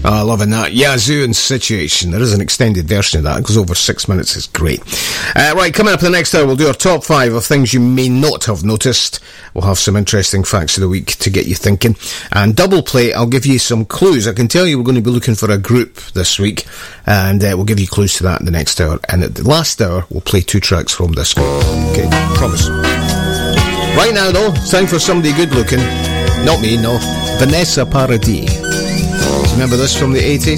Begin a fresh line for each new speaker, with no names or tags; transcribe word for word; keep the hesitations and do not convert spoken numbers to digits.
Oh, loving that. Yazoo and Situation. There is an extended version of that. It goes over six minutes. It's great. Uh, right, coming up in the next hour, we'll do our top five of things you may not have noticed. We'll have some interesting facts of the week to get you thinking. And double play, I'll give you some clues. I can tell you we're going to be looking for a group this week, and uh, we'll give you clues to that in the next hour. And at the last hour, we'll play two tracks from this group. Okay, promise. Right now, though, it's time for somebody good-looking. Not me, no. Vanessa Paradis. Remember this from the eighties?